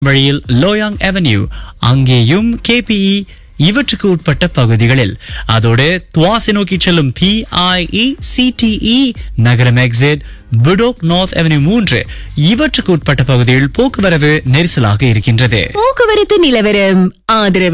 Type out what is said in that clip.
வழியில் Loyang avenue அங்கேயும் KPE இவற்றுக்கு உட்பட்ட பகுதிகளில் அதோடு துவாசி நோக்கி செல்லும் PIECTE நகரம் எக்ஸிட் புடோக் நார்த் அவென்யூ 3 இவற்றுக்கு உட்பட்ட பகுதியில் போக்குவரவு நெரிசலாக இருக்கின்றது. போக்குவரத்து நிலவரம் ஆதரவு